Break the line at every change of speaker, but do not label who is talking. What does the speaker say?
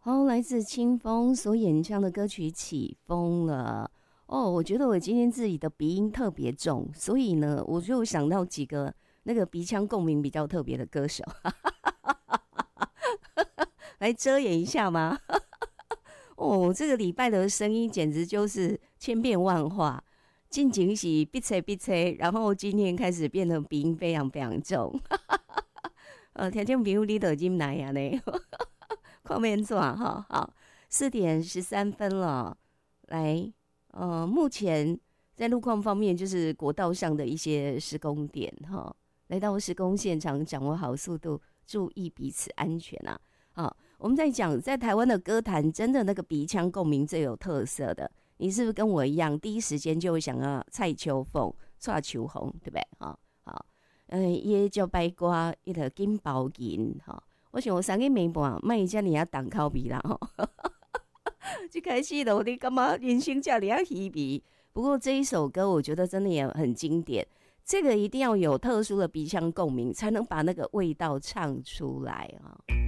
好，来自清风所演唱的歌曲起风了。哦，我觉得我今天自己的鼻音特别重，所以呢，我就想到几个那个鼻腔共鸣比较特别的歌手，来遮掩一下吗？哦，这个礼拜的声音简直就是千变万化，进前是闭吹闭吹，然后今天开始变得鼻音非常非常重。听众朋友你都已经来呀呢，看面怎哈？好，4:13了，来，目前在路况方面，就是国道上的一些施工点哈，来到施工现场，掌握好速度，注意彼此安全啊！好，我们在讲，在台湾的歌坛，真的那个鼻腔共鸣最有特色的，你是不是跟我一样，第一时间就会想要蔡秋凤、蔡秋红，对不对？哈，好，伊叫白瓜，伊个金包银哈。我想我3个暝半，莫遮尔啊重口味啦吼。一开始的我你感觉人生这样稀微，不过这一首歌我觉得真的也很经典。这个一定要有特殊的鼻腔共鸣，才能把那个味道唱出来啊。